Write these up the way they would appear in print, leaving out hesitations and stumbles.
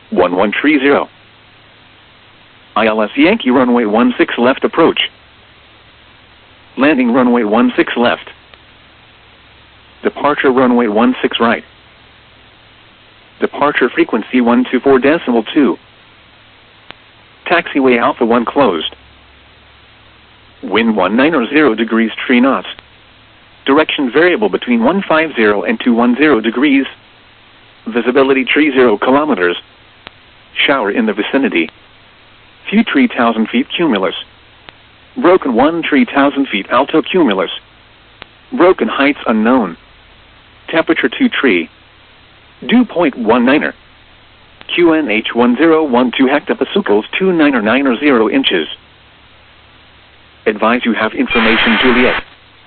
1130. ILS Yankee runway 16 left approach. Landing runway 16 left. Departure runway 16 right. Departure frequency 124.2. Taxiway Alpha 1 closed. Wind 190 degrees 3 knots. Direction variable between 150 and 210 degrees. Visibility 30 kilometers. Shower in the vicinity. Few 3,000 feet cumulus. Broken 3,000 feet alto cumulus. Broken heights unknown. Temperature 23. Dew point 19er. QNH 1012 hectopascals 2990 inches. Advise you have information Juliet.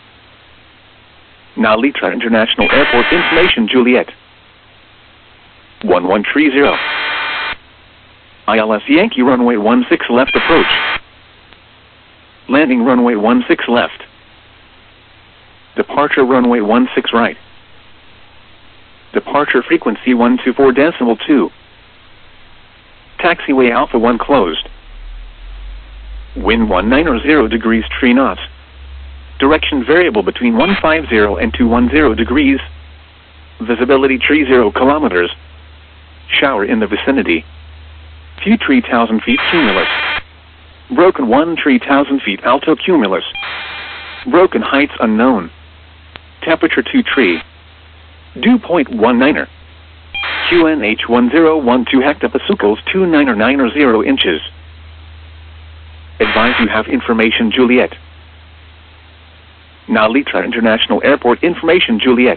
Now Litra International Airport information Juliet. 1130. ILS Yankee runway 16 left approach. Landing runway 16 left. Departure runway 16 right. Departure frequency 124.2. Taxiway Alpha 1 closed. Wind 190 degrees 3 knots. Direction variable between 150 and 210 degrees. Visibility 30 kilometers. Shower in the vicinity. Few 3,000 feet cumulus. Broken 3,000 feet alto cumulus. Broken heights unknown. Temperature 23. Dew point 19er. QNH 1012 hectopascals 2990 inches. Advise you have information Juliet. Now Litra International Airport information Juliet.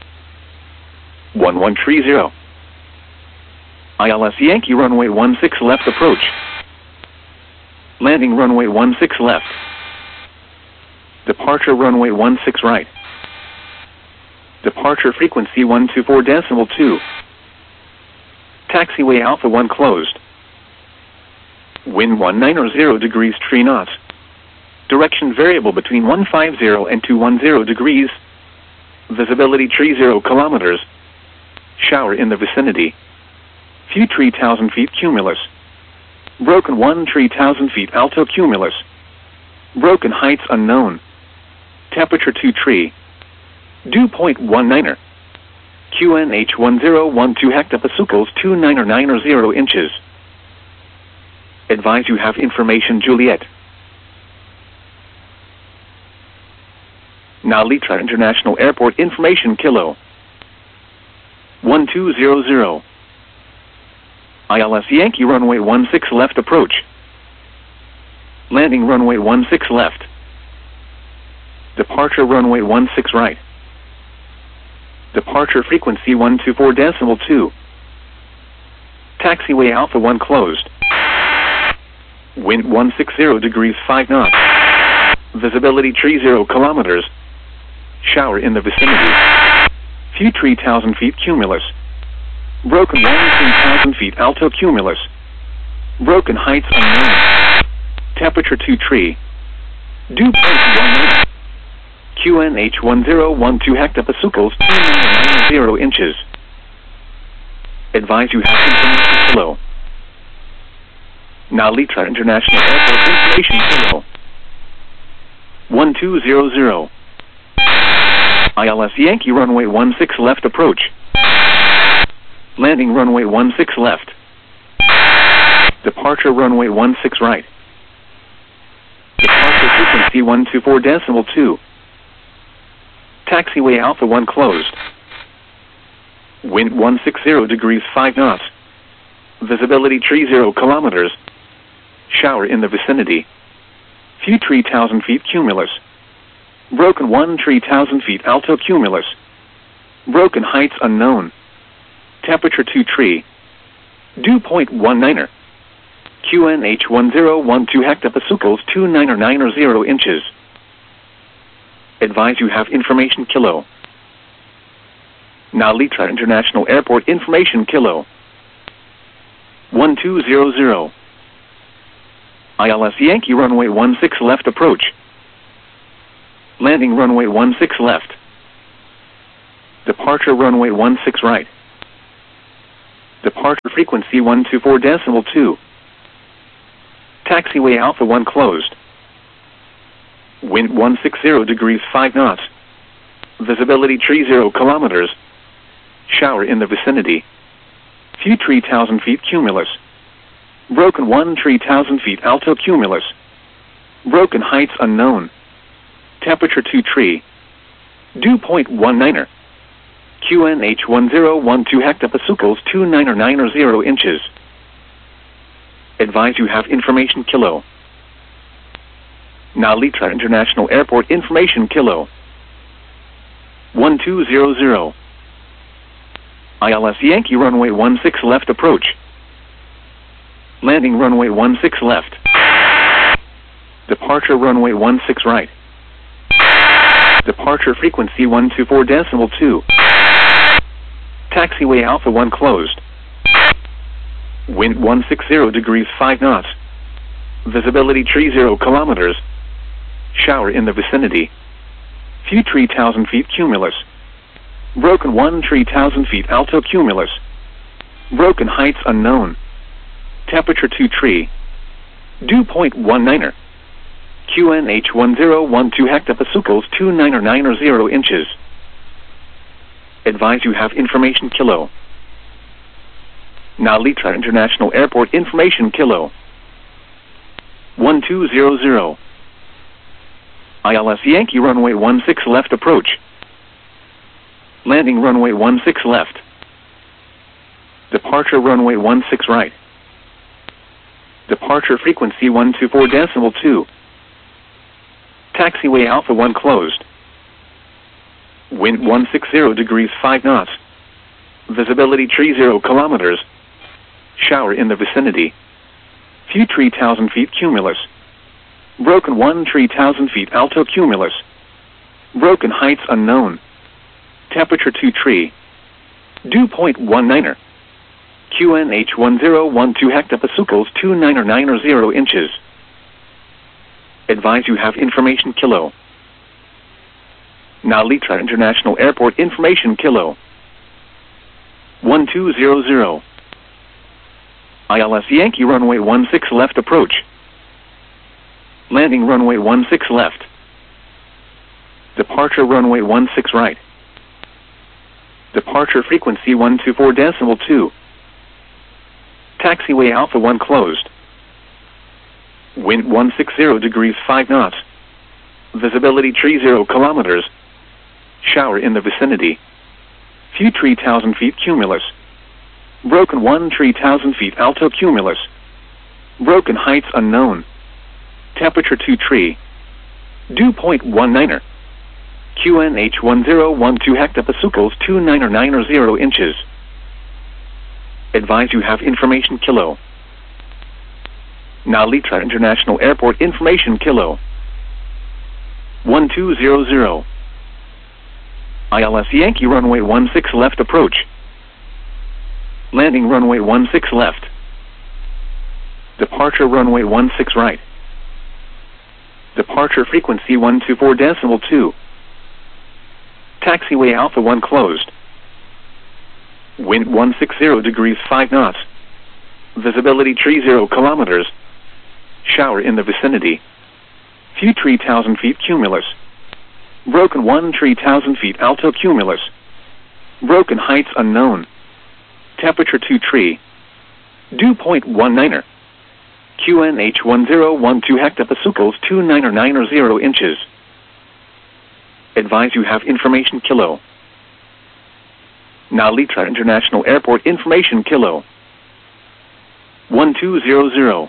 1130. ILS Yankee runway 16 left approach. Landing runway 16 left. Departure runway 16 right. Departure frequency 124.2. Taxiway Alpha 1 closed. Wind 190 degrees 3 knots. Direction variable between 150 and 210 degrees. Visibility 30 kilometers. Shower in the vicinity. Few 3,000 feet cumulus. Broken 3,000 feet alto cumulus. Broken heights unknown. Temperature 23. Dew point 19er. QNH 1012 hectopascals 2990 inches. Advise you have information Juliet. Now Litra International Airport information Kilo. 1200. ILS Yankee runway 16 left approach. Landing runway 16 left. Departure runway 16 right. Departure frequency 124.2. Taxiway Alpha 1 closed. Wind 160 degrees 5 knots. Visibility 30 kilometers. Shower in the vicinity. Few 3,000 feet cumulus. Broken 3,000 feet alto cumulus. Broken heights unknown. Temperature 23. Dew point 19. QNH 1012 hectopascals 2990 inches. Advise you have information below. Now Litra International Airport information below. 1200. ILS Yankee runway 16 left approach. Landing runway 16 left. Departure runway 16 right. Departure frequency 124.2. Taxiway Alpha 1 closed. Wind 160 degrees 5 knots. Visibility 30 kilometers. Shower in the vicinity. Few 3,000 feet cumulus. Broken 3,000 feet alto cumulus. Broken heights unknown. Temperature 23. Dew point 19er. QNH 1012 hectopascals 2990 inches. Advise you have information Kilo. Now Litra International Airport information Kilo. 1200. ILS Yankee runway 16 left approach. Landing runway 16 left. Departure runway 16 right. Departure frequency 124.2. Taxiway Alpha 1 closed. Wind 160 degrees 5 knots. Visibility 30 kilometers. Shower in the vicinity. Few 3,000 feet cumulus. Broken 3,000 feet alto cumulus. Broken heights unknown. Temperature 2 Dew point 19er. QNH 1012 hectopascals 2990 inches. Advise you have information kilo. Nalitra International Airport information kilo. 1200. ILS Yankee runway 16 left approach. Landing runway 16 left. Departure runway 16 right. Departure frequency 124.2. Taxiway Alpha 1 closed. Wind 160 degrees 5 knots. Visibility 30 kilometers. Shower in the vicinity. Few 3,000 feet cumulus. Broken 3,000 feet alto cumulus. Broken heights unknown. Temperature 2 Dew point 19er. QNH 1012 hectopascals 2990 inches. Advise you have information kilo. Nalitra International Airport information kilo. 1200. ILS Yankee runway 16 left approach. Landing runway 16 left. Departure runway 16 right. Departure frequency 124.2. Taxiway Alpha 1 closed. Wind 160 degrees 5 knots. Visibility 30 kilometers. Shower in the vicinity. Few 3,000 feet cumulus. Broken 3,000 feet alto cumulus. Broken heights unknown. Temperature 2 Dew point 19er. QNH 1012 hectopascals 2990 inches. Advise you have information kilo. Nalitra International Airport information kilo. 1200. ILS Yankee runway 16 left approach. Landing runway 16 left. Departure runway 16 right. Departure frequency 124.2. Taxiway Alpha 1 closed. Wind 160 degrees 5 knots. Visibility 30 kilometers. Shower in the vicinity. Few 3,000 feet cumulus. Broken 3,000 feet alto cumulus. Broken heights unknown. Temperature 2 Dew point 19er. QNH 1012 hectopascals 2990 inches. Advise you have information kilo. Nalitra International Airport information kilo. 1200. ILS Yankee runway 16 left approach. Landing runway 16 left. Departure runway 16 right. Departure frequency 124.2. Taxiway Alpha 1 closed. Wind 160 degrees 5 knots. Visibility 30 kilometers. Shower in the vicinity. Few 3,000 feet cumulus. Broken 3,000 feet alto cumulus. Broken heights unknown. Temperature 2 Dew point 19er. QNH 1012 hectopascals 2990 inches. Advise you have information kilo. Nalitra International Airport information kilo. 1200.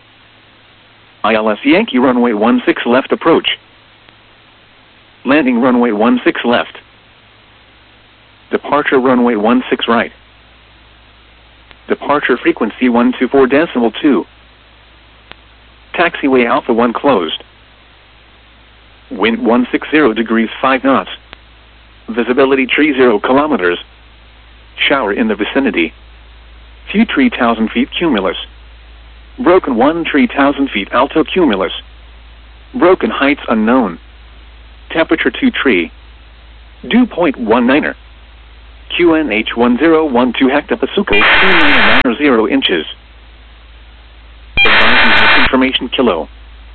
ILS Yankee runway 16 left approach. Landing runway 16 left. Departure runway 16 right. Departure frequency 124.2. Taxiway Alpha 1 closed. Wind 160 degrees 5 knots. Visibility 30 kilometers. Shower in the vicinity. Few 3,000 feet cumulus. Broken 3,000 feet alto cumulus. Broken heights unknown. Temperature 2 Dew point 19er. QNH 1012 hectopascals 299 inches. Advise you have information kilo.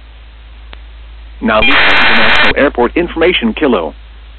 Narita International Airport information kilo.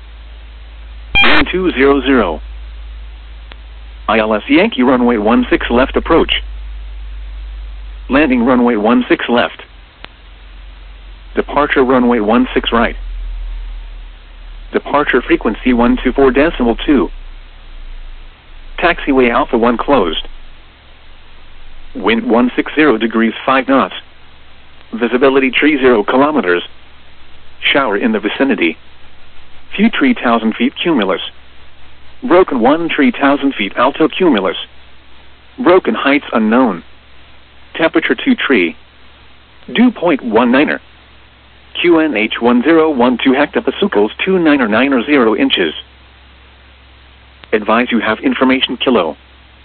1200. ILS Yankee runway 16 left approach. Landing runway 16 left. Departure runway 16 right. Departure frequency 124.2. Taxiway Alpha 1 closed. Wind 160 degrees 5 knots. Visibility 30 kilometers. Shower in the vicinity. Few 3,000 feet cumulus. Broken 3,000 feet alto cumulus. Broken heights unknown. Temperature 2 Dew point 19er. QNH 1012 hectopascals 2990 inches. Advise you have information kilo.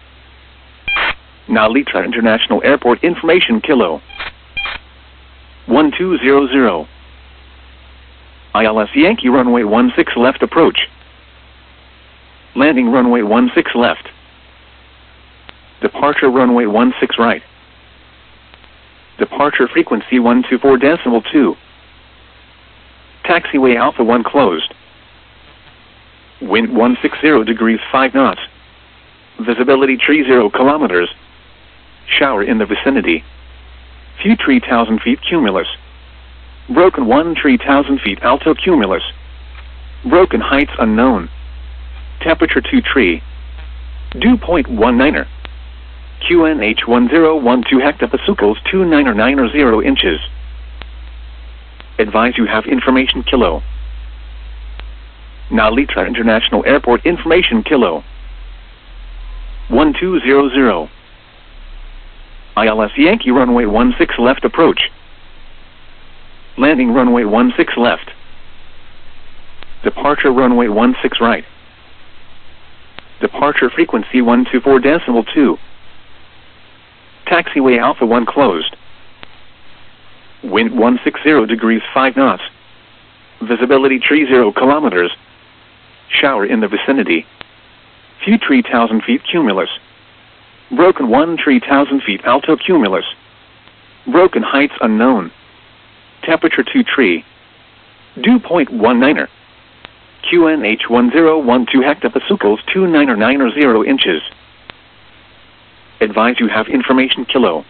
Narita International Airport information kilo. 1200. ILS Yankee runway 16 left approach. Landing runway 16 left. Departure runway 16 right. Departure frequency 124.2. Taxiway Alpha 1 closed. Wind 160 degrees 5 knots. Visibility 30 kilometers. Shower in the vicinity. Few 3,000 feet cumulus. Broken 3,000 feet alto cumulus. Broken heights unknown. Temperature 2 Dew point 19er. QNH 1012 hectopascals 2990 inches. Advise you have information kilo. Narita International Airport information kilo. 1200. ILS Yankee runway 16 left approach. Landing runway 16 left. Departure runway 16 right. Departure frequency 124.2. Taxiway Alpha 1 closed. Wind 160 degrees 5 knots. Visibility 30 kilometers. Shower in the vicinity. Few 3,000 feet cumulus. Broken 3,000 feet alto cumulus. Broken heights unknown. Temperature 2 Dew point 19er. QNH 1012 hectopascals 2990 inches. Advise you have information kilo.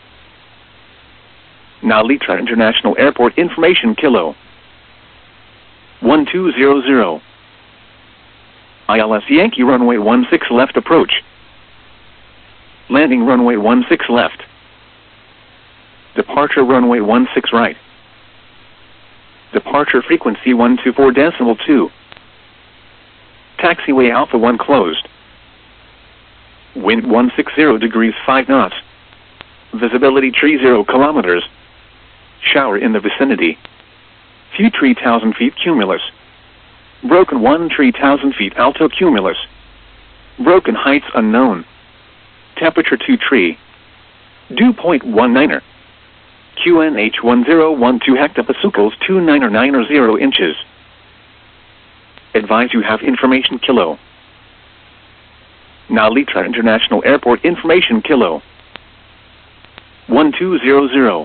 Narita International Airport information kilo. 1200. ILS Yankee runway 16 left approach. Landing runway 16 left. Departure runway 16 right. Departure frequency 124.2. Taxiway Alpha 1 closed. Wind 160 degrees 5 knots. Visibility 30 kilometers. Shower in the vicinity. Few 3,000 feet cumulus. Broken 3,000 feet alto cumulus. Broken heights unknown. Temperature 2 Dew point 19er. QNH 1012 hectopascals 2990 inches. Advise you have information kilo. Narita International Airport information kilo. 1200.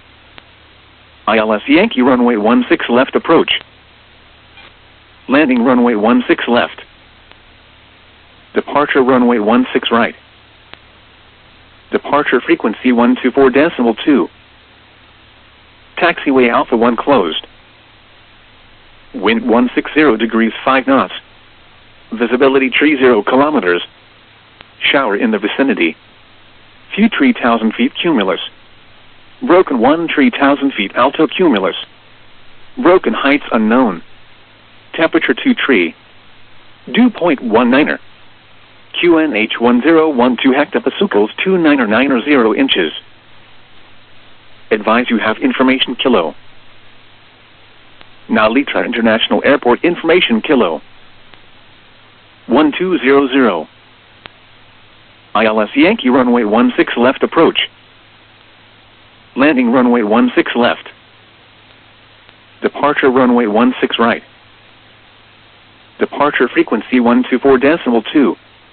ILS Yankee runway 16 left approach. Landing runway 16 left. Departure runway 16 right. Departure frequency 124.2. Taxiway Alpha 1 closed. Wind 160 degrees 5 knots. Visibility 30 kilometers. Shower in the vicinity. Few 3,000 feet cumulus. Broken 3,000 feet alto cumulus. Broken heights unknown. Temperature 2 Dew point 19er. QNH 1012 hectopascals 2990 inches. Advise you have information kilo. Narita International Airport information kilo. 1200. ILS Yankee runway 16 left approach. Landing runway 16 left. Departure runway 16 right. Departure frequency 124.2.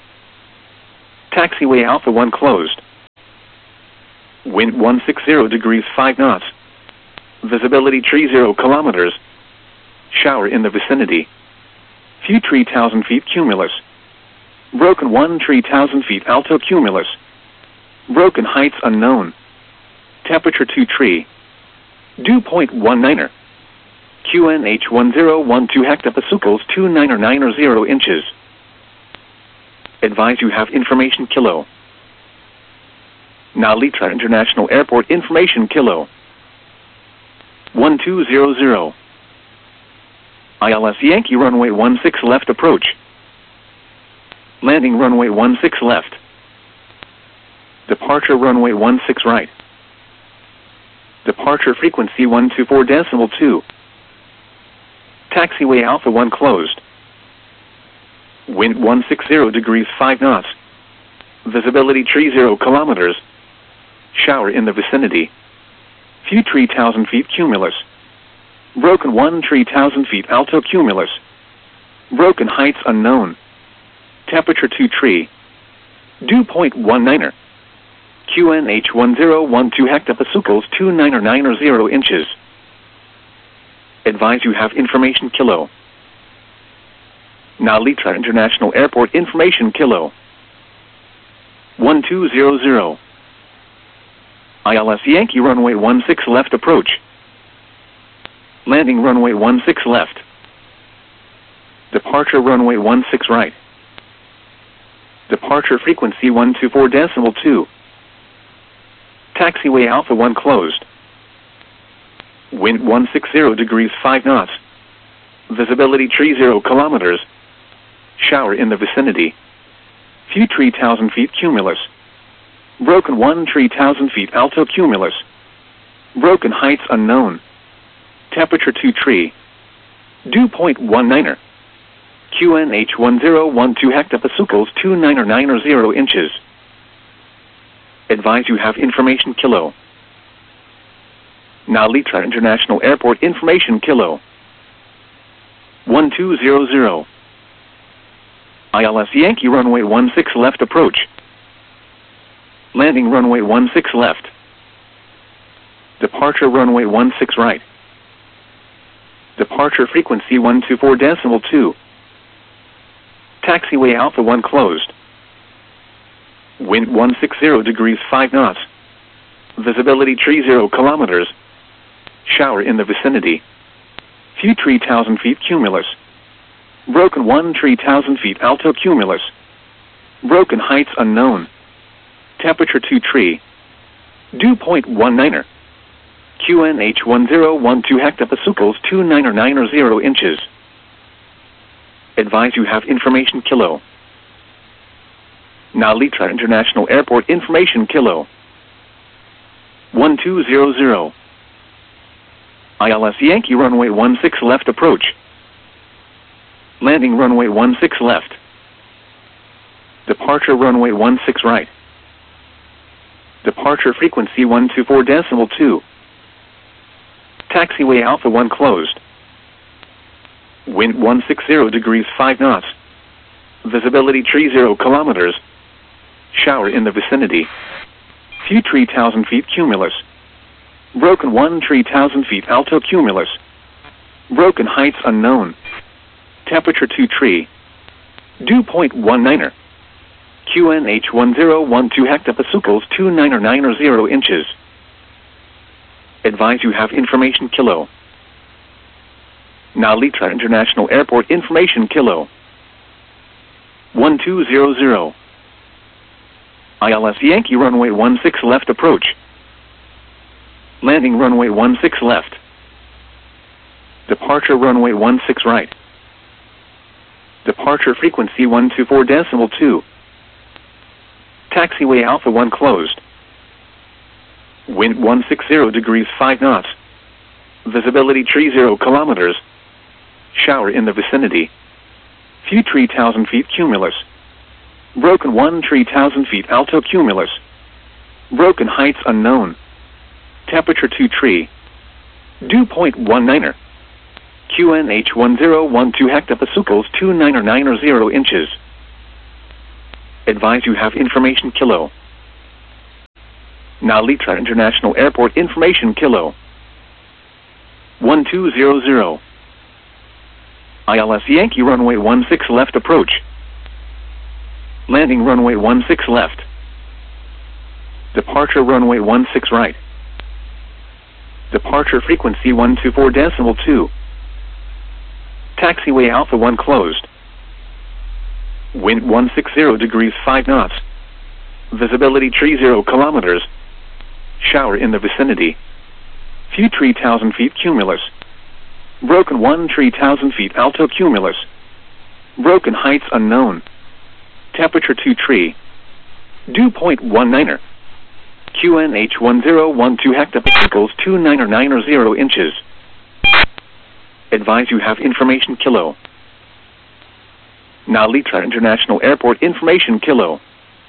Taxiway Alpha 1 closed. Wind 160 degrees 5 knots. Visibility 30 kilometers. Shower in the vicinity. Few 3,000 feet cumulus. Broken 1 3,000 feet alto cumulus. Broken heights unknown. Temperature 2 tree. Dew point 19er. QNH 1012 hectopascals 2990 inches. Advise you have information kilo. Now Litra International Airport information kilo. 1200. ILS Yankee runway 16 left approach. Landing runway 16 left. Departure runway 16 right. Departure frequency 124.2. Taxiway Alpha 1 closed. Wind 160 degrees 5 knots. Visibility 30 kilometers. Shower in the vicinity. Few 3,000 feet cumulus. Broken 1 3,000 feet alto cumulus. Broken heights unknown. Temperature 2 tree. Dew point 19er. QNH 1012 hectopascals 2990 inches. Advise you have information kilo. Now Litra International Airport information kilo. 1200. ILS Yankee runway 16 left approach. Landing runway 16 left. Departure runway 16 right. Departure frequency 124.2. Taxiway Alpha 1 closed. Wind 160 degrees 5 knots. Visibility 30 kilometers. Shower in the vicinity. Few 3,000 feet cumulus. Broken 1 3,000 feet alto cumulus. Broken heights unknown. Temperature 2 tree. Dew point 19er. QNH 1012 hectopascals 2990 inches. Advise you have information kilo. Now Litra International Airport information kilo. 1200. ILS Yankee runway 16 left approach. Landing runway 16 left. Departure runway 16 right. Departure frequency 124.2. Taxiway Alpha 1 closed. Wind 160 degrees 5 knots. Visibility 30 kilometers. Shower in the vicinity. Few 3,000 feet cumulus. Broken 1 3,000 feet alto cumulus. Broken heights unknown. Temperature 2 tree. Dew point 19er. QNH 1012 hectopascals 2990 inches. Advise you have information kilo. Now Litra International Airport information kilo. 1200. ILS Yankee runway 16 left approach. Landing runway 16 left. Departure runway 16 right. Departure frequency 124.2. Taxiway Alpha 1 closed. Wind 160 degrees 5 knots. Visibility 30 kilometers. Shower in the vicinity. Few 3,000 feet cumulus. Broken 1 3,000 feet alto cumulus. Broken heights unknown. Temperature 2 tree. Dew point 19er. QNH 1012 hectopascals 2990 inches. Advise you have information kilo. Now Litra International Airport information kilo. 1200. ILS Yankee runway 16 left approach. Landing runway 16 left. Departure runway 16 right. Departure frequency 124.2. Taxiway Alpha 1 closed. Wind 160 degrees 5 knots. Visibility 30 kilometers. Shower in the vicinity. Few 3,000 feet cumulus. Broken 1 3,000 feet alto cumulus. Broken heights unknown. Temperature 2 tree. Dew point 19er. QNH 1012 hectopascals 2990 inches. Advise you have information kilo. Now Litra International Airport information kilo. 1200. ILS Yankee runway 16 left approach. Landing runway 16 left. Departure runway 16 right. Departure frequency 124.2. Taxiway Alpha 1 closed. Wind 160 degrees 5 knots. Visibility 30 kilometers. Shower in the vicinity. Few 3,000 feet cumulus. Broken 3,000 feet alto cumulus. Broken heights unknown. Temperature 2 tree. Dew point 19er. QNH 1012 hectopascals 2990 inches. Advise you have information kilo. Now Litra International Airport information kilo.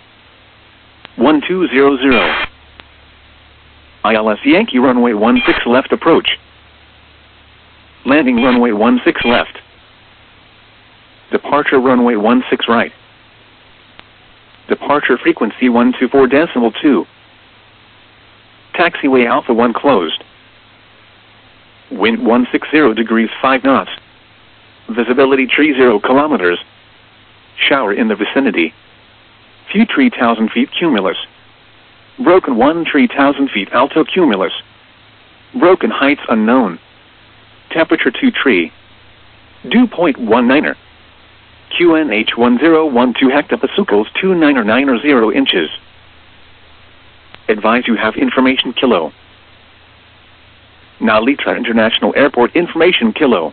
1200. ILS Yankee runway 16 left approach. Landing runway 16 left. Departure runway 16 right. Departure frequency 124.2. Taxiway Alpha 1 closed. Wind 160 degrees 5 knots. Visibility 30 kilometers. Shower in the vicinity. Few 3,000 feet cumulus. Broken 3,000 feet alto cumulus. Broken heights unknown. Temperature 2 tree. Dew point 19er. QNH 1012 hectopascals 2990 inches. Advise you have information kilo. Now Litra International Airport information kilo.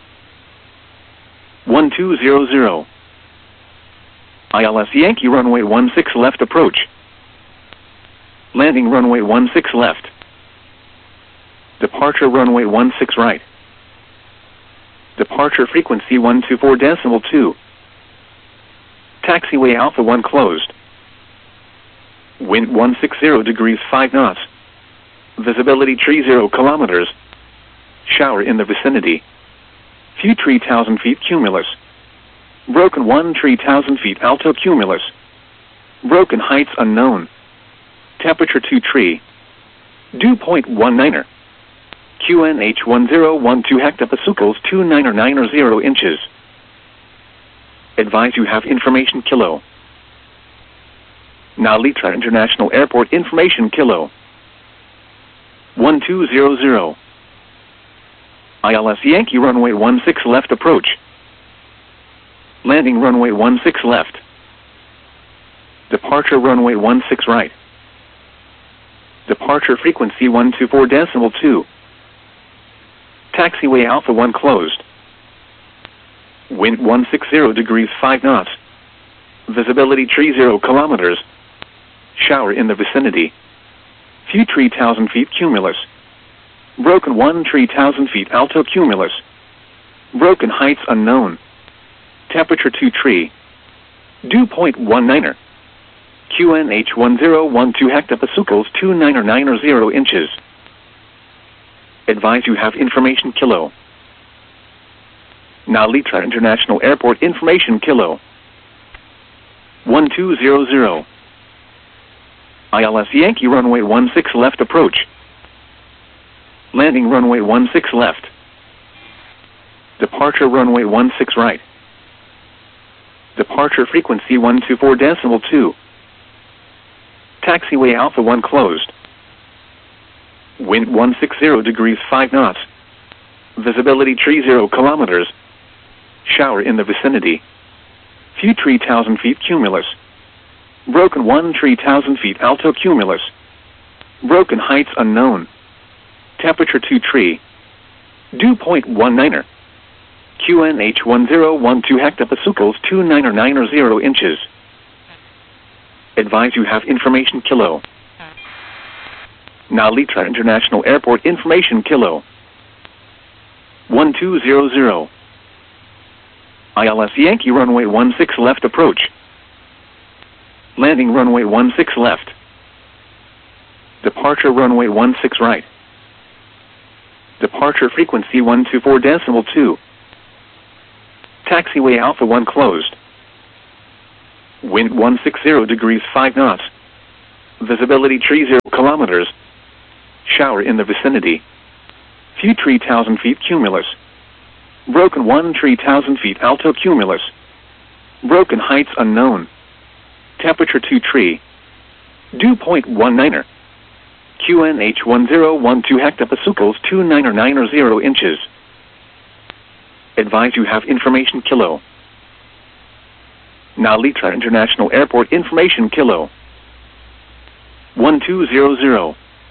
1200. ILS Yankee runway 16 left approach. Landing runway 16 left. Departure runway 16 right. Departure frequency 124.2. Taxiway Alpha 1 closed. Wind 160 degrees 5 knots. Visibility 30 kilometers. Shower in the vicinity. Few 3,000 feet cumulus. Broken 3,000 feet alto cumulus. Broken heights unknown. Temperature 2 tree. Dew point 19er. QNH 1012 hectopascals 2990 inches. Advise you have information kilo. Now Litra International Airport information kilo. 1200. ILS Yankee runway 16 left approach. Landing runway 16 left. Departure runway 16 right. Departure frequency 124.2. Taxiway Alpha 1 closed. Wind 160 degrees 5 knots. Visibility 30 kilometers. Shower in the vicinity. Few 3,000 feet cumulus. Broken 3,000 feet alto cumulus. Broken heights unknown. Temperature 2 tree. Dew point 19er. QNH 1012 hectopascals 2990 inches. Advise you have information kilo. Now Litra International Airport information kilo. 1200. ILS Yankee runway 16 left approach. Landing runway 16 left. Departure runway 16 right. Departure frequency 124.2. Taxiway Alpha 1 closed. Wind 160 degrees 5 knots. Visibility 30 kilometers. Shower in the vicinity. Few 3,000 feet cumulus. Broken 3,000 feet alto cumulus. Broken heights unknown. Temperature 2 tree. Dew point 19er. QNH 1012 hectopascals 2990 inches. Advise you have information kilo. Now Litra International Airport information kilo. 1200. ILS Yankee runway 16 left approach. Landing runway 16 left. Departure runway 16 right. Departure frequency 124.2. Taxiway Alpha 1 closed. Wind 160 degrees 5 knots. Visibility tree 0 kilometers. Shower in the vicinity. Few tree 1,000 feet cumulus. Broken 1 tree 1,000 feet alto cumulus. Broken heights unknown. Temperature 2 tree. Dew point 19er. QNH 1012 hectopascals 2990 inches. Advise you have information kilo. Nalitra International Airport information kilo. 1200.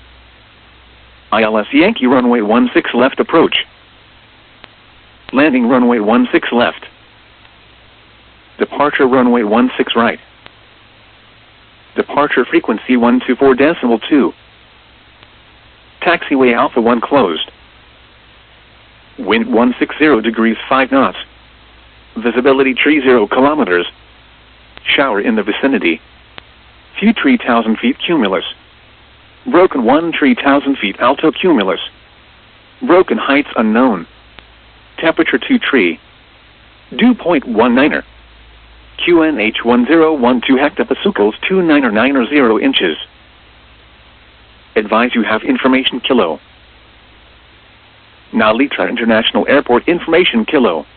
ILS Yankee runway 16 left approach. Landing runway 16 left. Departure runway 16 right. Departure frequency 124.2. Taxiway Alpha 1 closed. Wind 160 degrees 5 knots. Visibility tree 0 kilometers. Shower in the vicinity. Few tree 1,000 feet cumulus. Broken 1 tree 1,000 feet alto cumulus. Broken heights unknown. Temperature 2 tree. Dew point 19er. QNH 1012 hectopascals 2990 inches. Advise you have information kilo. Nalitra International Airport information kilo.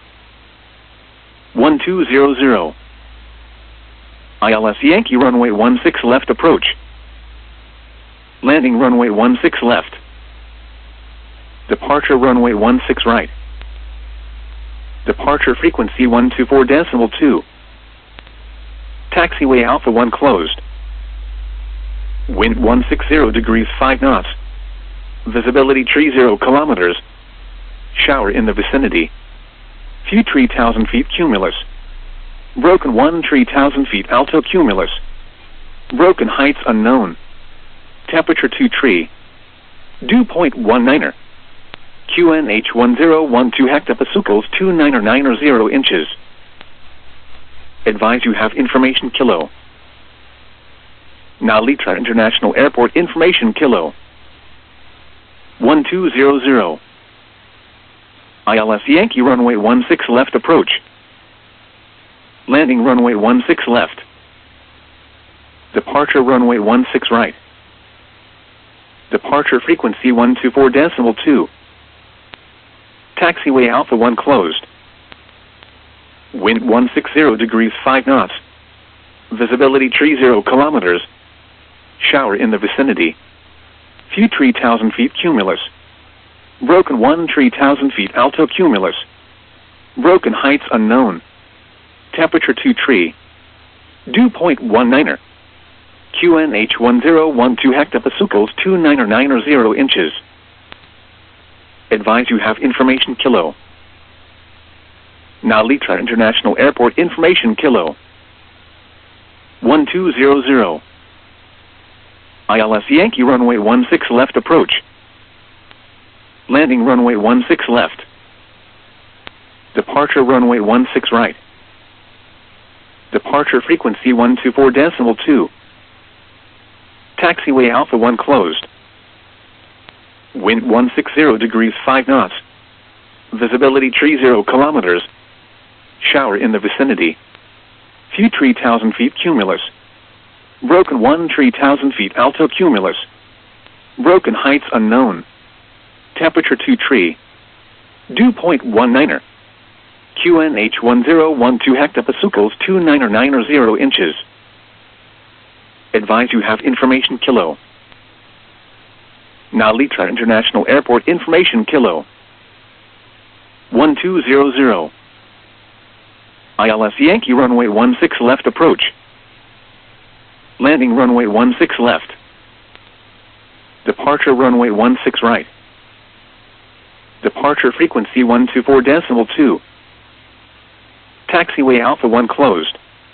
1200. ILS Yankee runway 16 left approach. Landing runway 16 left. Departure runway 16 right. Departure frequency 124.2. Taxiway Alpha 1 closed. Wind 160 degrees 5 knots. Visibility tree 0 kilometers. Shower in the vicinity. Few tree 1,000 feet cumulus. Broken 1 tree 1,000 feet alto cumulus. Broken heights unknown. Temperature 2 tree. Dew point 19er. QNH 1012 hectopascals 2990 inches. Advise you have information kilo. Nalitra International Airport information kilo. 1200. ILS Yankee runway 16 left approach. Landing runway 16 left. Departure runway 16 right. Departure frequency 124.2. Taxiway Alpha 1 closed. Wind 160 degrees 5 knots. Visibility tree 0 kilometers. Shower in the vicinity. Few tree 1,000 feet cumulus. Broken 1 tree 1,000 feet alto cumulus. Broken heights unknown. Temperature 2 tree. Dew point 19er. QNH 1012 hectopascals 2990 inches. Advise you have information kilo. Nalitra International Airport information kilo. 1200. ILS Yankee runway 16 left approach. Landing runway 16 left. Departure runway 16 right. Departure frequency 124.2. Taxiway Alpha 1 closed. Wind 160 degrees 5 knots. Visibility tree 0 kilometers. Shower in the vicinity. Few tree 1,000 feet cumulus. Broken 1 tree 1,000 feet alto cumulus. Broken heights unknown. Temperature 2 tree. Dew point 19er. QNH 1012 hectopascals 2990 inches. Advise you have information kilo. Nalitra International Airport information kilo. 1200. ILS Yankee runway 16 left approach. Landing runway 16 left. Departure runway 16 right. Departure frequency 124.2. Taxiway Alpha 1 closed.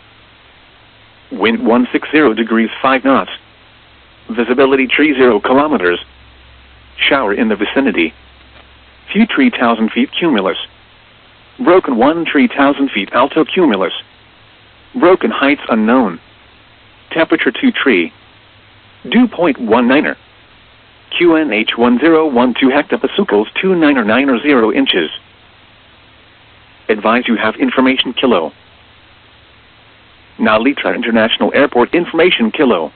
Wind 160 degrees 5 knots. Visibility tree 0 kilometers. Shower in the vicinity. Few tree 1,000 feet cumulus. Broken 1 tree 1,000 feet alto cumulus. Broken heights unknown. Temperature 2 tree. Dew point 19er. QNH 1012 hectopascals 2990 inches. Advise you have information kilo. Nalitra International Airport information Kilo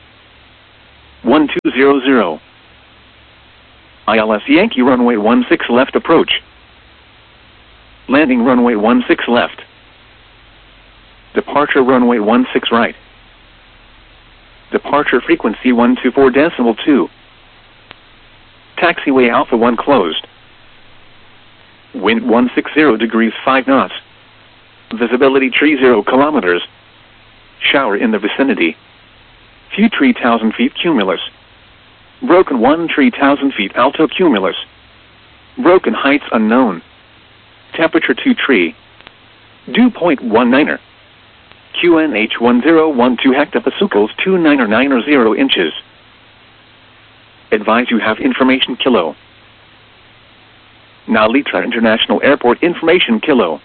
1200. ILS Yankee runway 16 left approach. Landing runway 16 left. Departure runway 16 right. Departure frequency 124.2. Taxiway Alpha 1 closed. Wind 160 degrees 5 knots. Visibility 30 kilometers. Shower in the vicinity. Few 3,000 feet cumulus. Broken 1 3,000 feet alto cumulus. Broken heights unknown. Temperature 2 tree. Dew point 19er. QNH 1012 hectopascals 2990 inches. Advise you have information Kilo. Nalitra International Airport information Kilo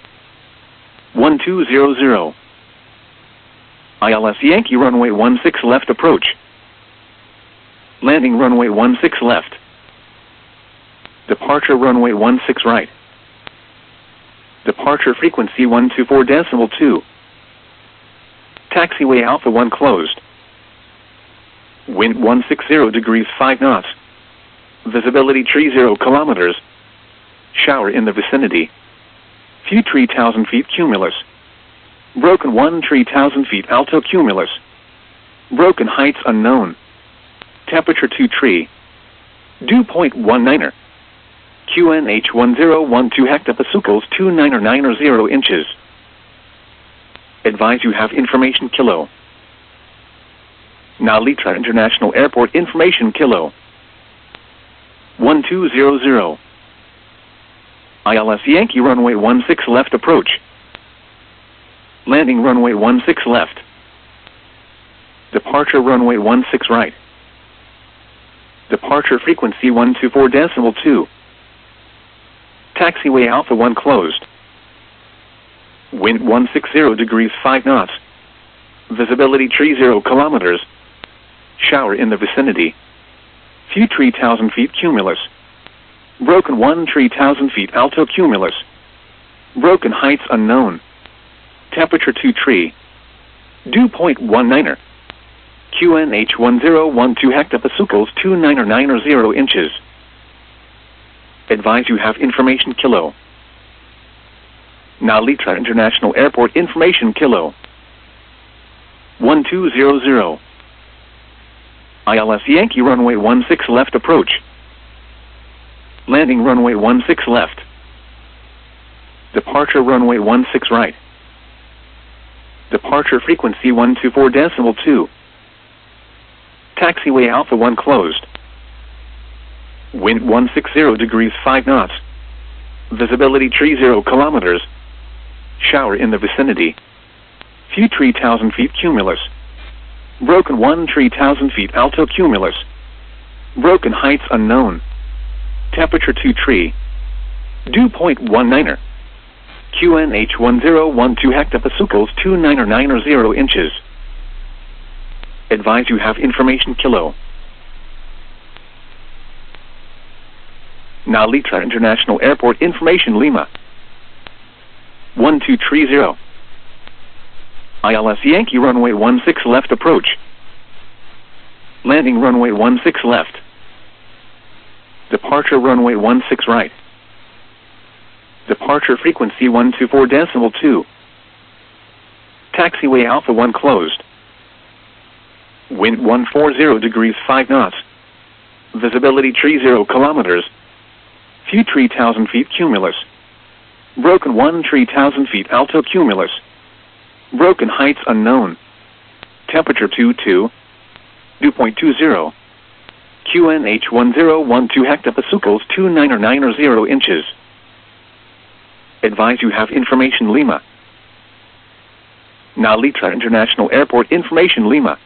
1200. ILS Yankee runway 16 left approach. Landing runway 16 left. Departure runway 16 right. Departure frequency 124.2. Taxiway Alpha 1 closed. Wind 160 degrees 5 knots. Visibility 30 kilometers. Shower in the vicinity. Few 3,000 feet cumulus. Broken 1 3,000 feet alto cumulus. Broken heights unknown. Temperature 2 tree. Dew point 19er. QNH 1012 hectopascals 2990 inches. Advise you have information Kilo. Nalitra International Airport information Kilo 1200. ILS Yankee runway 16 left approach. Landing runway 16 left. Departure runway 16 right. Departure frequency 124.2. Taxiway Alpha 1 closed. Wind 160 degrees 5 knots. Visibility 30 kilometers. Shower in the vicinity. Few 3,000 feet cumulus. Broken 1 3,000 feet alto cumulus. Broken heights unknown. Temperature 2 tree. Dew point 19er. QNH 1012 hectopascals 2990 inches. Advise you have information Kilo. Nalitra International Airport information Kilo 1200. ILS Yankee runway 16 left approach. Landing runway 16 left. Departure runway 16 right. Departure frequency 124.2. Taxiway Alpha 1 closed. Wind 160 degrees 5 knots. Visibility 30 kilometers. Shower in the vicinity. Few 3,000 feet cumulus. Broken 1 3,000 feet alto cumulus. Broken heights unknown. Temperature 2 tree. Dew point 19er. QNH 1012 hectopascals 2990 inches. Advise you have information Kilo. Nalitra International Airport information Lima 1230. ILS Yankee runway 16 left approach. Landing runway 16 left. Departure runway 16 right. Departure frequency 124.2. Taxiway Alpha 1 closed. Wind 140 degrees 5 knots. Visibility 30 kilometers. Few 3,000 feet cumulus. Broken 1 3,000 feet alto cumulus. Broken heights unknown. Temperature 2 Dew point 20. QNH 1012 hectopascals 2990 inches. Advise you have information Lima. Nalitra International Airport information Lima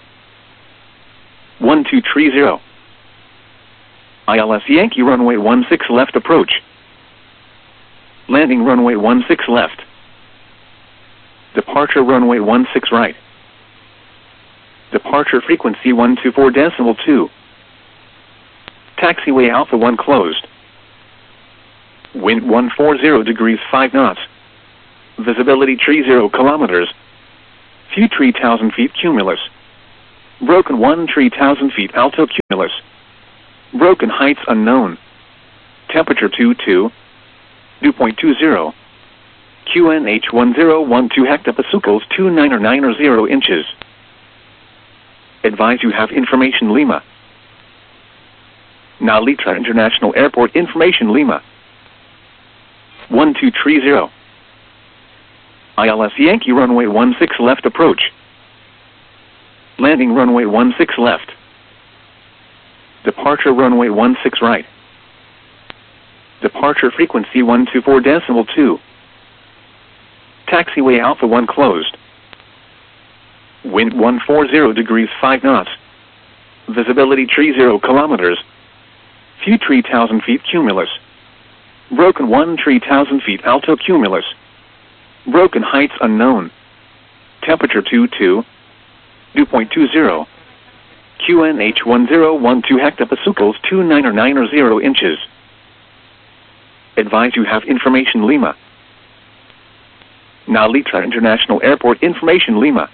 1230. ILS Yankee runway 16 left approach. Landing runway 16 left. Departure runway 16 right. Departure frequency 124.2. Taxiway Alpha 1 closed. Wind 140 degrees 5 knots. Visibility 30 kilometers. Few 3,000 feet cumulus. Broken 1 3,000 feet alto cumulus. Broken heights unknown. Temperature 22. Dew point 20. QNH 1012 hectopascals 2990 inches. Advise you have information Lima. Nalitra International Airport information Lima. 1230. ILS Yankee runway 16 left approach. Landing runway 16 left. Departure runway 16 right. Departure frequency 124.2. Taxiway Alpha 1 closed. Wind 140 degrees 5 knots. Visibility 30 kilometers. Few 3,000 feet cumulus. Broken 1 3,000 feet alto cumulus. Broken heights unknown. Temperature 22. Dew point 20. QNH 1012 hectopascals 2990 inches. Advise you have information Lima. Nalitra International Airport information Lima.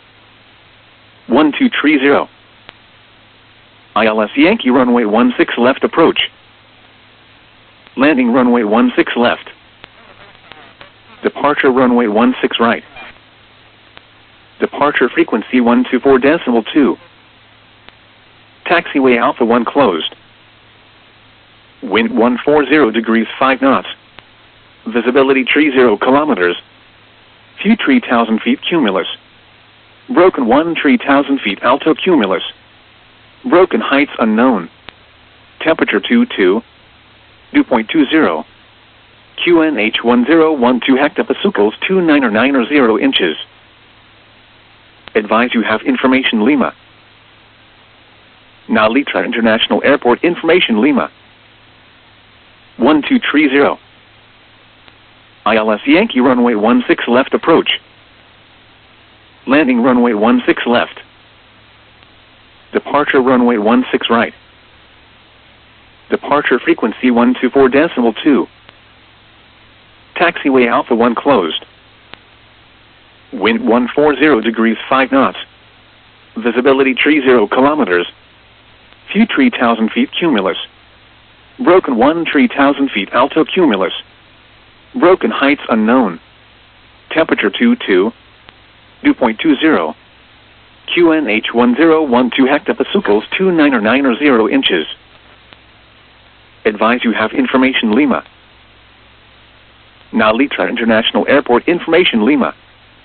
1230. ILS Yankee runway 16 left approach. Landing runway 16 left. Departure runway 16 right. Departure frequency 124.2. Taxiway Alpha 1 closed. Wind 140 degrees 5 knots. Visibility 30 kilometers. Few 3,000 feet cumulus. Broken 1 3,000 feet alto cumulus. Broken heights unknown. Temperature 22. Dew point 20. QNH 1012 hectopascals 2990 inches. Advise you have information Lima. Nalitra International Airport information Lima. 1230. ILS Yankee runway 16 left approach. Landing runway 16 left. Departure runway 16 right. Departure frequency 124.2. Taxiway Alpha 1 closed. Wind 140 degrees 5 knots. Visibility 30 kilometers. Few 3,000 feet cumulus. Broken 1 3,000 feet alto cumulus. Broken heights unknown. Temperature 22. Dew point 20. QNH 1012 hectopascals 2990 inches. Advise you have information Lima. Nalitra International Airport information Lima.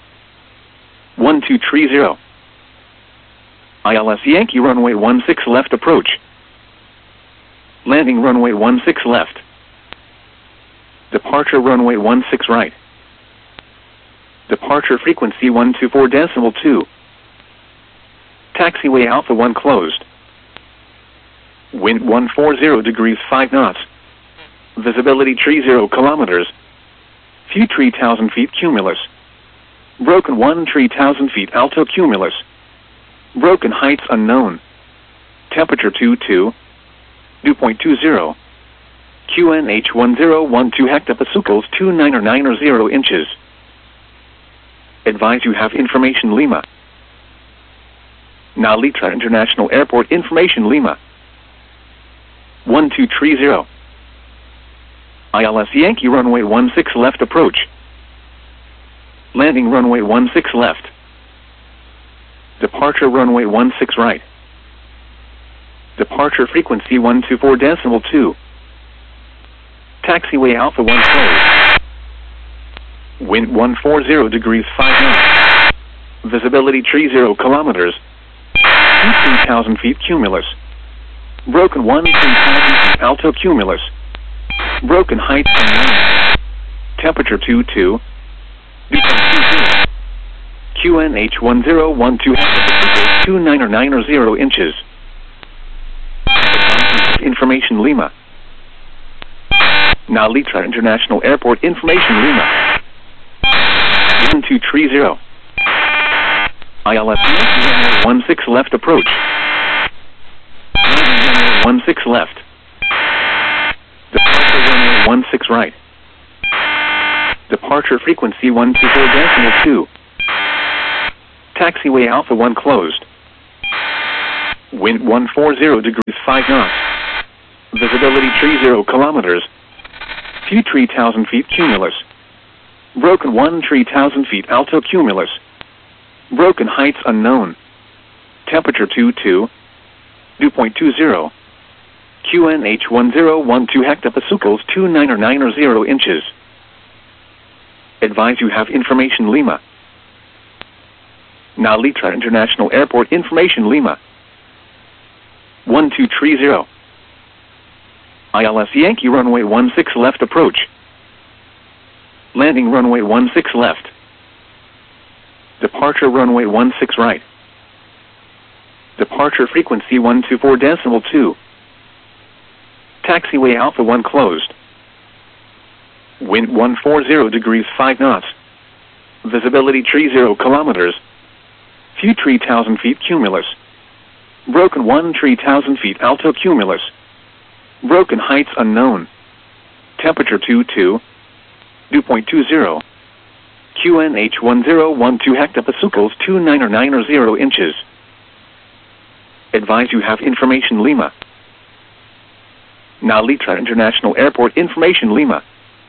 1230. ILS Yankee runway 16 left approach. Landing runway 16 left. Departure runway 16 right. Departure frequency 124.2. Taxiway Alpha 1 closed. Wind 140 degrees 5 knots. Visibility 30 kilometers. Few 3,000 feet cumulus. Broken 1 3,000 feet alto cumulus. Broken heights unknown. Temperature 22. Dew point 20. QNH 1012 hectopascals 2990 inches. Advise you have information Lima. Nalitra International Airport information Lima. 1230. ILS Yankee runway 16 left approach. Landing runway 16 left. Departure runway 16 right. Departure frequency 124.2. Taxiway Alpha 1 closed. Wind 140 degrees 5 knots. Visibility 30 kilometers. 3,000 feet cumulus. Broken 1 3,000 feet alto cumulus. Broken heights unknown. Temperature 22. Dew point 20. QNH 1012 hectopascals 2990 inches. Information Lima. Nalitra International Airport information Lima. 1230. ILS 16 left approach. 16 left. Departure runway 16 right. Departure frequency 124.2. Taxiway Alpha 1 closed. Wind 140 degrees 5 knots. Visibility 30 kilometers. Few 3,000 feet cumulus. Broken 3,000 feet alto cumulus. Broken heights unknown. Temperature 22. Dew point 20. QNH 1012 hectopascals 2990 inches. Advise you have information Lima. Now Litra International Airport information Lima. 1230. ILS Yankee runway 16 left approach. Landing runway 16 left. Departure runway 16 right. Departure frequency 124.2. Taxiway Alpha 1 closed. Wind 140 degrees 5 knots. Visibility 30 kilometers. Few 3,000 feet cumulus. Broken 3,000 feet alto cumulus. Broken heights unknown. Temperature 22. Dew point 20. QNH 1012 hectopascals 2990 inches. Advise you have information Lima. Now Litra International Airport information Lima.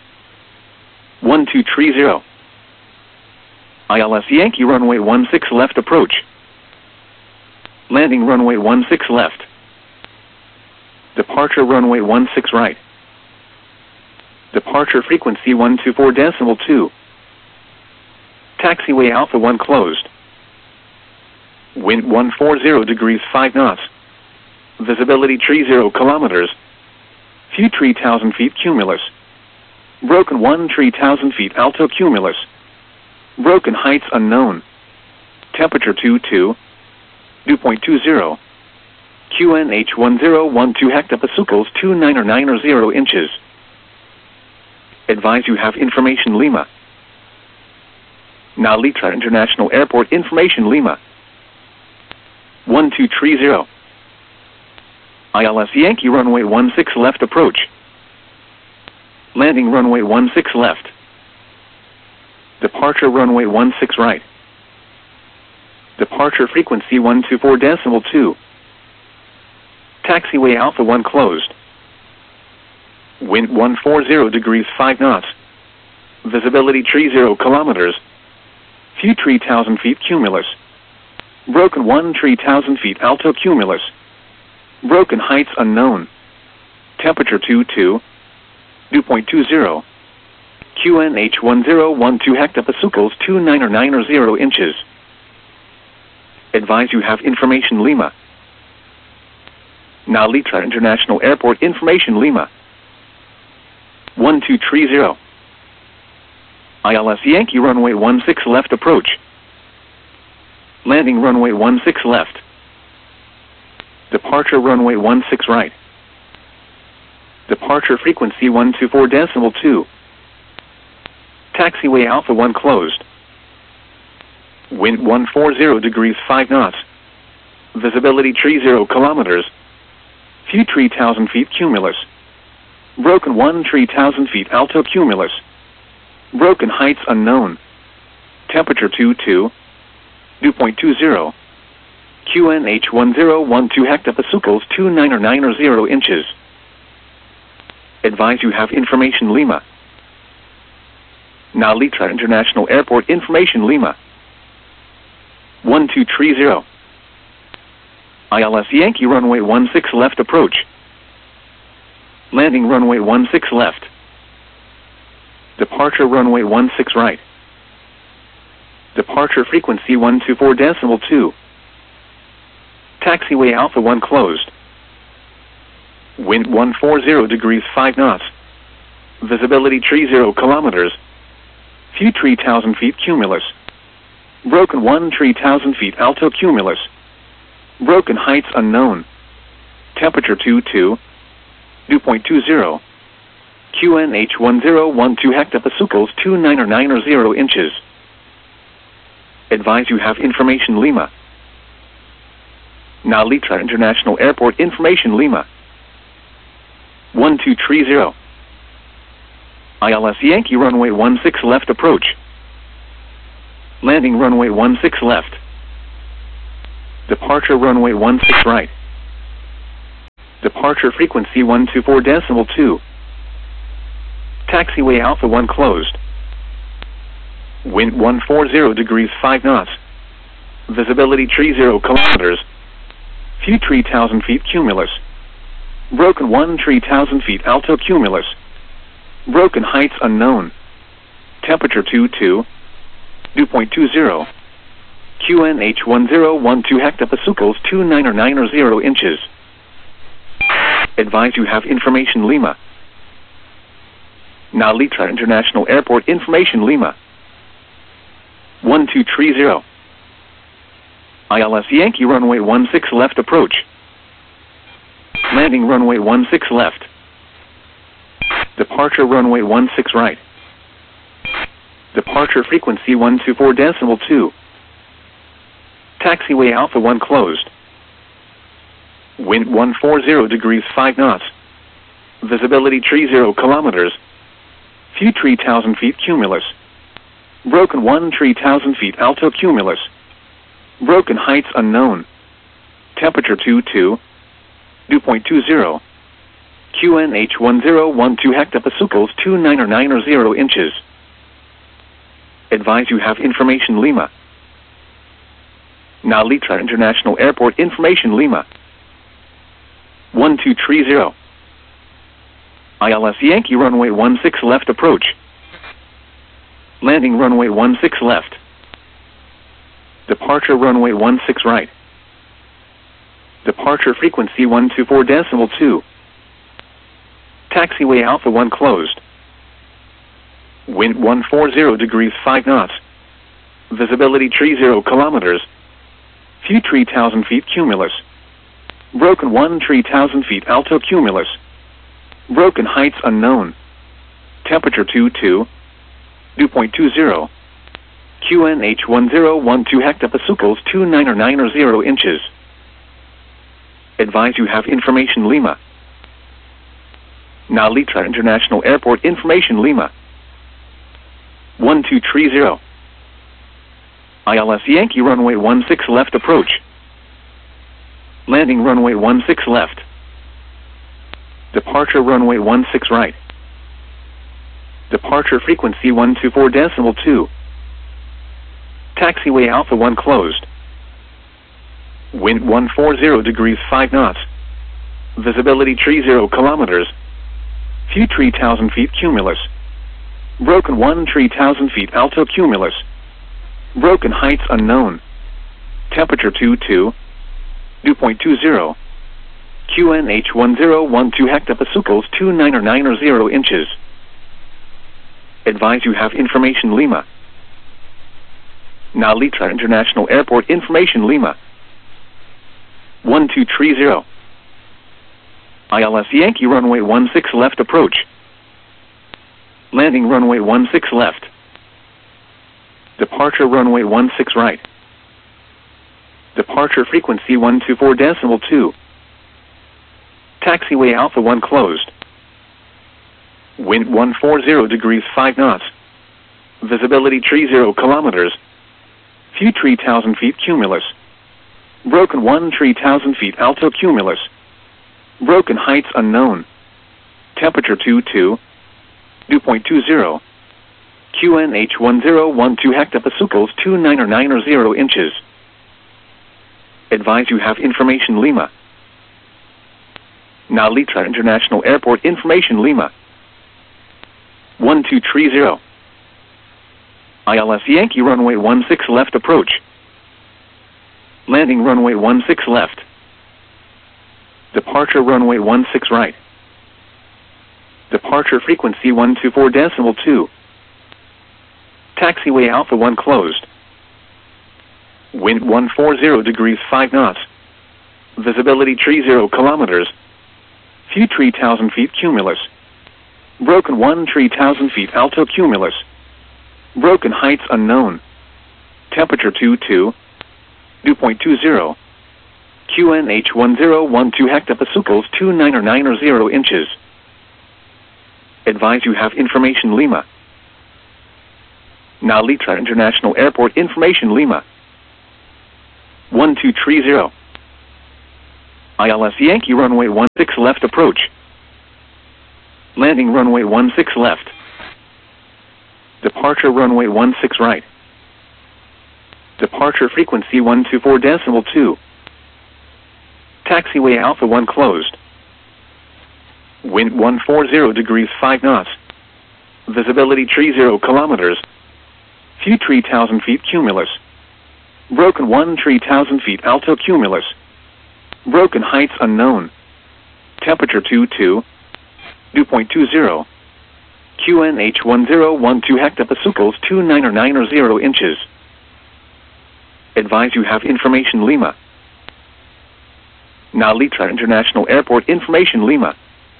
1230. ILS Yankee runway 16 left approach. Landing runway 16 left. Departure runway 16 right. Departure frequency 124.2. Taxiway Alpha 1 closed. Wind 140 degrees 5 knots. Visibility 30 kilometers. Few 3,000 feet cumulus. Broken 3,000 feet alto cumulus. Broken heights unknown. Temperature 22. Dew point 20. QNH 1012 hectopascals 2990 inches. Advise you have information Lima. Now Litra International Airport information Lima. 1230. ILS Yankee runway 16 left approach. Landing runway 16 left. Departure runway 16 right. Departure frequency 124.2. Taxiway Alpha 1 closed. Wind 140 degrees 5 knots. Visibility 30 kilometers. Few 3,000 feet cumulus. Broken 3,000 feet alto cumulus. Broken heights unknown. Temperature 22. Dew point 20. QNH 1012 hectopascals 2990 inches. Advise you have information Lima. Now Litra International Airport information Lima. 1230. ILS Yankee runway 16 left approach. Landing runway 16 left. Departure runway 16 right. Departure frequency 124.2. Taxiway Alpha 1 closed. Wind 140 degrees 5 knots. Visibility 30 kilometers. Few 3,000 feet cumulus. Broken 3,000 feet alto cumulus. Broken heights unknown. Temperature 22. Dew point 20. QNH 1012 hectopascals 2990 inches. Advise you have information Lima. Now Litra International Airport information Lima. 1230. ILS Yankee runway 16 left approach. Landing runway 16 left. Departure runway 16 right. Departure frequency 124.2. Taxiway Alpha 1 closed. Wind 140 degrees 5 knots. Visibility 30 kilometers. Few 3,000 feet cumulus. Broken 3,000 feet alto cumulus. Broken heights unknown. Temperature 22. Dew point 20. QNH 1012 hectopascals 2990 inches. Advise you have information Lima. Now Litra International Airport information Lima. 1230. ILS Yankee runway 16 left approach. Landing runway 16 left. Departure runway 16 right. Departure frequency 124.2. Taxiway Alpha 1 closed. Wind 140 degrees 5 knots. Visibility 30 kilometers. Few 3,000 feet cumulus. Broken 3,000 feet alto cumulus. Broken heights unknown. Temperature 22. Dew point 20. QNH 1012 hectopascals 2990 inches. Advise you have information Lima. Now Litra International Airport information Lima. 1230. ILS Yankee runway 16 left approach. Landing runway 16 left. Departure runway 16 right. Departure frequency 124.2. Taxiway Alpha 1 closed. Wind 140 degrees 5 knots. Visibility 30 kilometers. Few 3,000 feet cumulus. Broken 3,000 feet alto cumulus. Broken heights unknown. Temperature 22. Dew point 20. QNH 1012 hectopascals 2990 inches. Advise you have information Lima. Now Litra International Airport information Lima. 1230. ILS Yankee runway 16 left approach. Landing runway 16 left. Departure runway 16 right. Departure frequency 124.2. Taxiway Alpha 1 closed. Wind 140 degrees 5 knots. Visibility 30 kilometers. Few 3,000 feet cumulus. Broken 3,000 feet alto cumulus. Broken heights unknown. Temperature 22. Dew point 20. QNH 1012 hectopascals 2990 inches. Advise you have information Lima. Now Litra International Airport information Lima. 1230. ILS Yankee runway 16 left approach. Landing runway 16 left. Departure runway 16 right. Departure frequency 124.2. Taxiway Alpha 1 closed. Wind 140 degrees 5 knots. Visibility 30 kilometers. Few 3,000 feet cumulus. Broken 3,000 feet alto cumulus. Broken heights unknown. Temperature 22. Dew point 20. QNH 1012 hectopascals 2990 inches. Advise you have information Lima. Now Litra International Airport information Lima. 1230. ILS Yankee runway 16 left approach. Landing runway 16 left. Departure runway 16 right. Departure frequency 124.2. Taxiway Alpha 1 closed. Wind 140 degrees 5 knots. Visibility 30 kilometers. Few 3,000 feet cumulus. Broken 3,000 feet alto cumulus. Broken heights unknown. Temperature 22. Dew point 20. QNH 1012 hectopascals 2990 inches. Advise you have information Lima. Now Litra International Airport information Lima. 1230. ILS Yankee runway 16 left approach. Landing runway 16 left. Departure runway 16 right. Departure frequency 124.2. Taxiway Alpha 1 closed. Wind 140 degrees 5 knots. Visibility 30 kilometers. Few 3,000 feet cumulus. Broken 3,000 feet alto cumulus. Broken heights unknown. Temperature 22. Dew point 20. QNH 1012 hectopascals 2990 inches. Advise you have information Lima. Now Litra International Airport information Lima. 1230. ILS Yankee runway 16 left approach. Landing runway 16 left. Departure runway 16 right. Departure frequency 124.2. Taxiway Alpha 1 closed. Wind 140 degrees 5 knots. Visibility 30 kilometers. Few 3,000 feet cumulus. Broken 3,000 feet alto cumulus. Broken heights unknown. Temperature 22. Dew point 20. QNH 1012 hectopascals 2990 inches. Advise you have information Lima. Nalitra International Airport information Lima.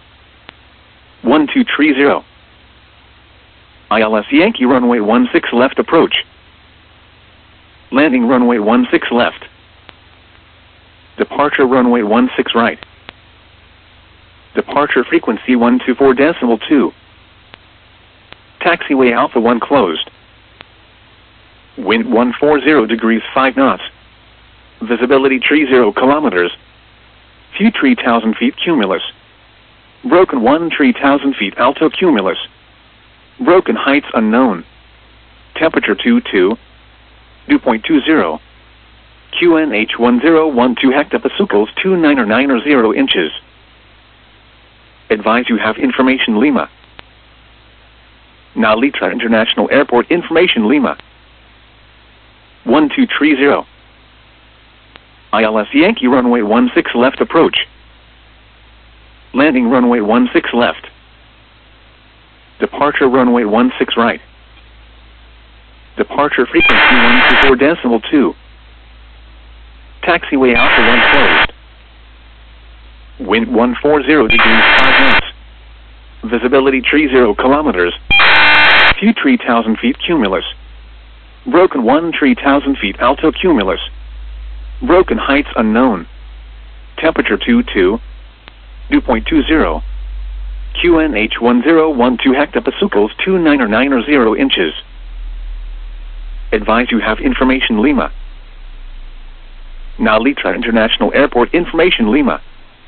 1230. ILS Yankee runway 16 left approach. Landing runway 16 left. Departure runway 16 right. Departure frequency 124.2. Taxiway Alpha 1 closed. Wind 140 degrees 5 knots. Visibility 30 kilometers. Few 3,000 feet cumulus. Broken 3,000 feet alto cumulus. Broken heights unknown. Temperature 22. Dew point 20. QNH 1012 hectopascals 2990 inches. Advise you have information Lima. Nalitra International Airport information Lima. 1230. ILS Yankee runway 16 left approach. Landing runway 16 left. Departure runway 16 right. Departure frequency 124.2. Taxiway Alpha 1 closed. Wind 140 degrees 5 knots. Visibility 30 kilometers. Few 3,000 feet cumulus. Broken 3,000 feet alto cumulus. Broken heights unknown. Temperature 22. Dew point 20. QNH 1012 hectopascals 2990 inches. Advise you have information Lima. Nalitra International Airport information Lima.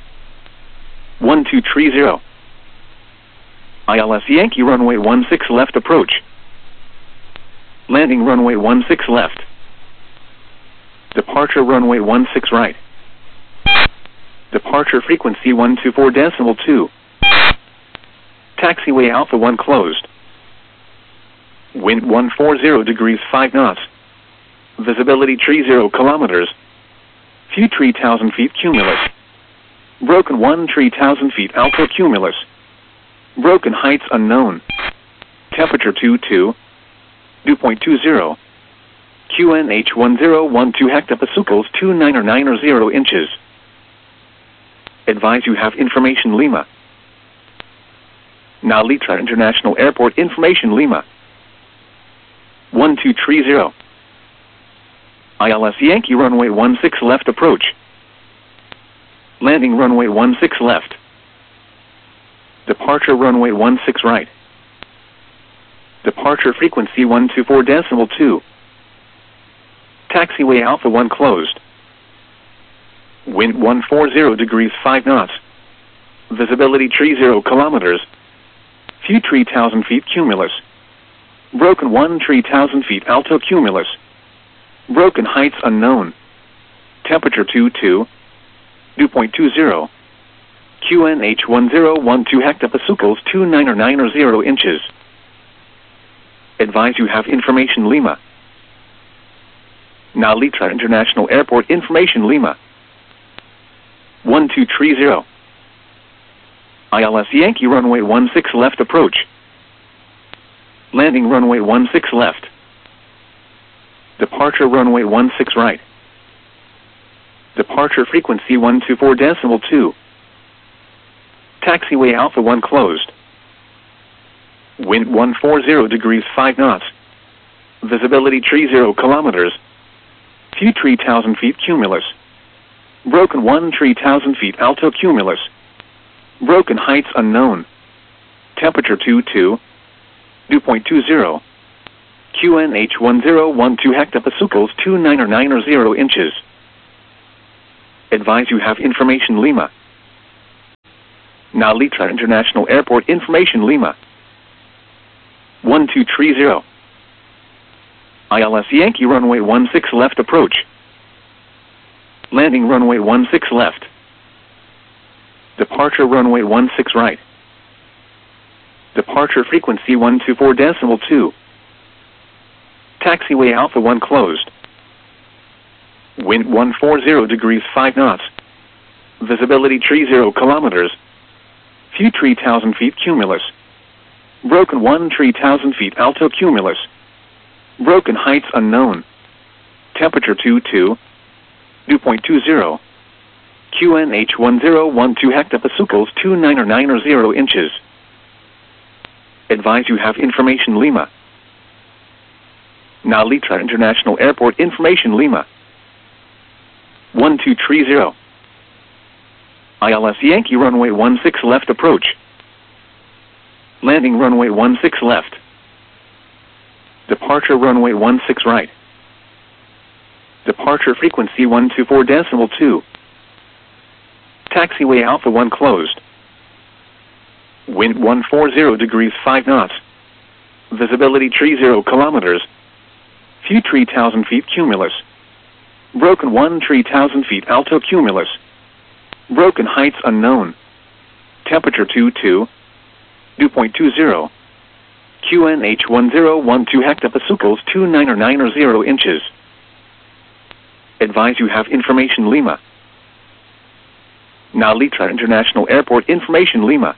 1230. ILS Yankee runway 16 left approach. Landing runway 16 left. Departure runway 16 right. Departure frequency 124.2. Taxiway Alpha 1 closed. Wind 140 degrees 5 knots. Visibility 30 kilometers. Few 3,000 feet cumulus. Broken 3,000 feet alto cumulus. Broken heights unknown. Temperature 22. Dew point 20. QNH 1012 hectopascals 2990 inches. Advise you have information Lima. Nalitra International Airport information Lima. 1230. ILS Yankee runway 16 left approach. Landing runway 16 left. Departure runway 16 right. Departure frequency 124.2. Taxiway Alpha 1 closed. Wind 140 degrees 5 knots. Visibility 30 kilometers. Few 3,000 feet cumulus. Broken 3,000 feet alto cumulus. Broken heights unknown. Temperature 22. Dew point 20. QNH 1012 hectopascals 2990 inches. Advise you have information Lima. Nalitra International Airport information Lima. 1230. ILS Yankee runway 16 left approach. Landing runway 16 left. Departure runway 16 right. Departure frequency 124.2. Taxiway Alpha 1 closed. Wind 140 degrees 5 knots. Visibility 30 kilometers. Few 3,000 feet cumulus. Broken 3,000 feet alto cumulus. Broken heights unknown. Temperature 22. Dew point 20. QNH 1012 hectopascals 2990 inches. Advise you have information Lima. Nalitra International Airport information Lima. 1230. ILS Yankee runway 16 left approach. Landing runway 16 left. Departure runway 16 right. Departure frequency 124.2. Taxiway Alpha 1 closed. Wind 140 degrees 5 knots. Visibility 30 kilometers. Few 3,000 feet cumulus. Broken 3,000 feet alto cumulus. Broken heights unknown. Temperature 22. Dew point 20. QNH 1012 hectopascals 2990 inches. Advise you have information Lima. Nalitra International Airport information Lima. 1230. ILS Yankee runway 16 left approach. Landing runway 16 left. Departure runway 16 right. Departure frequency 124.2. Taxiway Alpha 1 closed. Wind 140 degrees 5 knots. Visibility 30 kilometers. Few 3,000 feet cumulus. Broken 3,000 feet alto cumulus. Broken heights unknown. Temperature 22. Dew point 20. QNH 1012 hectopascals 2990 inches. Advise you have information Lima. Nalitra International Airport information Lima.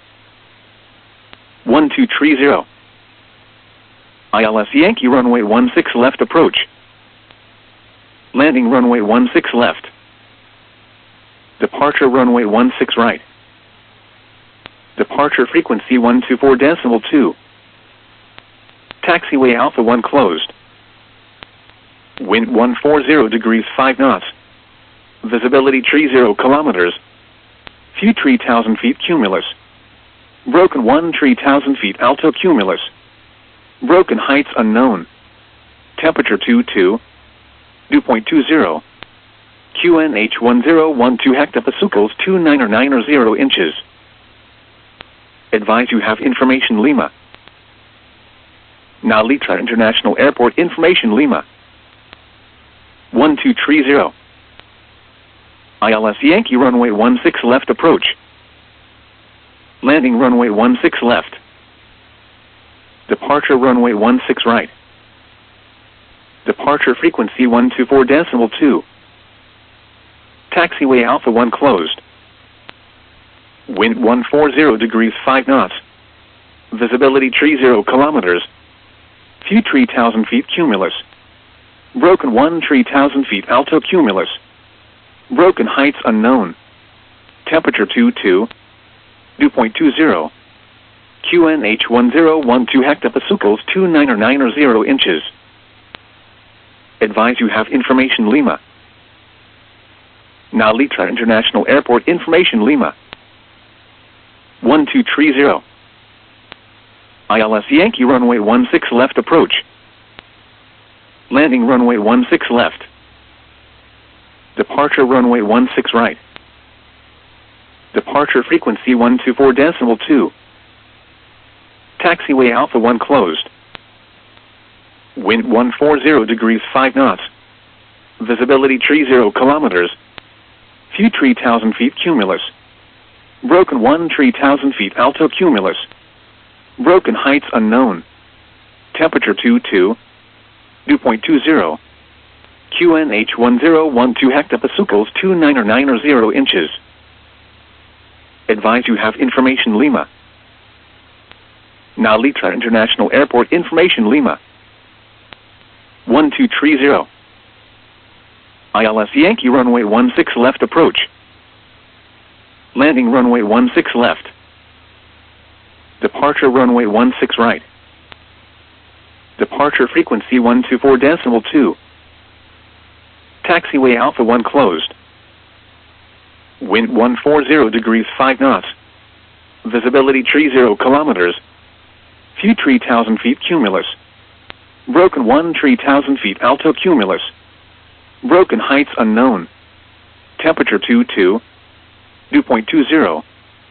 1230. ILS Yankee runway 16 left approach. Landing runway 16 left. Departure runway 16 right. Departure frequency 124.2. Taxiway Alpha 1 closed. Wind 140 degrees 5 knots. Visibility 30 kilometers. Few 3,000 feet cumulus. Broken 3,000 feet alto cumulus. Broken heights unknown. Temperature 22. Dew point 20. QNH 1012 hectopascals 2990 inches. Advise you have information Lima. Nalitra International Airport information Lima. 1230. ILS Yankee runway 16 left approach. Landing runway 16 left. Departure runway 16 right. Departure frequency 124.2. Taxiway Alpha 1 closed. Wind 140 degrees 5 knots. Visibility 30 kilometers. Few 3,000 feet cumulus. Broken 3,000 feet alto cumulus. Broken heights unknown. Temperature 22. Dew point 20. QNH 1012 hectopascals 2990 inches. Advise you have information Lima. Nalitra International Airport information Lima. 1230. ILS Yankee runway 16 left approach. Landing runway 16 left. Departure runway 16 right. Departure frequency 124.2. Taxiway Alpha 1 closed. Wind 140 degrees 5 knots. Visibility 30 kilometers. Few 3,000 feet cumulus. Broken 3,000 feet alto cumulus. Broken heights unknown. Temperature 22. Dew point 20. QNH 1012 hectopascals 2990 inches. Advise you have information Lima. Nalitra International Airport information Lima. 1230. ILS Yankee runway 16 left approach. Landing runway 16 left. Departure runway 16 right. Departure frequency 124.2. Taxiway Alpha 1 closed. Wind 140 degrees 5 knots. Visibility 30 kilometers. Few 3,000 feet cumulus. Broken 3,000 feet alto cumulus. Broken heights unknown. Temperature 22. Dew point 20.